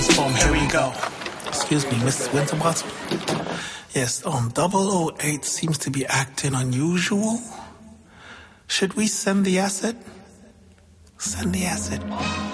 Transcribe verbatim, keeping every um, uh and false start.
transform. Here we go. Excuse me, Missus Winterbottom. Yes, um, double oh eight seems to be acting unusual. Should we send the acid? Send the acid.